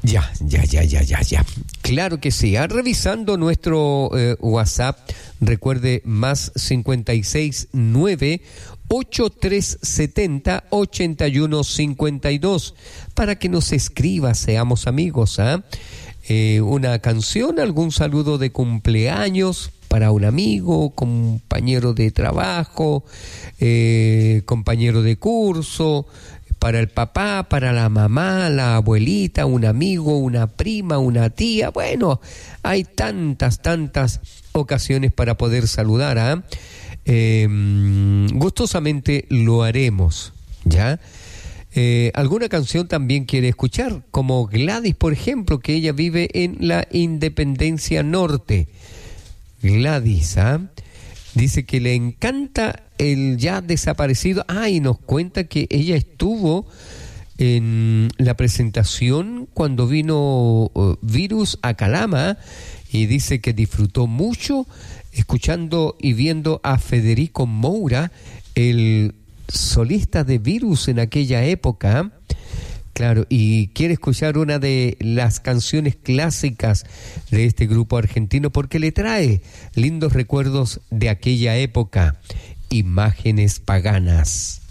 Ya. Claro que sí. Revisando nuestro WhatsApp, recuerde más 569 8370 8152 para que nos escriba, seamos amigos, una canción, algún saludo de cumpleaños para un amigo, compañero de trabajo, compañero de curso, para el papá, para la mamá, la abuelita, un amigo, una prima, una tía. Bueno, hay tantas ocasiones para poder saludar. Gustosamente lo haremos, ¿ya? ¿Alguna canción también quiere escuchar? Como Gladys, por ejemplo, que ella vive en la Independencia Norte. Gladys, dice que le encanta el ya desaparecido. Y nos cuenta que ella estuvo en la presentación cuando vino Virus a Calama y dice que disfrutó mucho escuchando y viendo a Federico Moura, el solista de Virus en aquella época. Claro, y quiere escuchar una de las canciones clásicas de este grupo argentino porque le trae lindos recuerdos de aquella época, Imágenes Paganas.